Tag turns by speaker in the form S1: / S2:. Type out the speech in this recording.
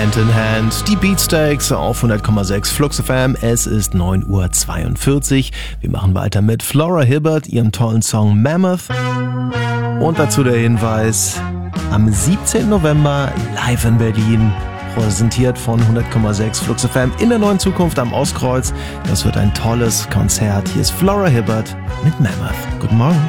S1: Hand in Hand, die Beatsteaks auf 100,6 Flux FM. Es ist 9:42 Uhr. Wir machen weiter mit Flora Hibbert, ihrem tollen Song Mammoth. Und dazu der Hinweis, am 17. November live in Berlin, präsentiert von 100,6 Flux FM in der neuen Zukunft am Ostkreuz. Das wird ein tolles Konzert. Hier ist Flora Hibbert mit Mammoth. Guten Morgen.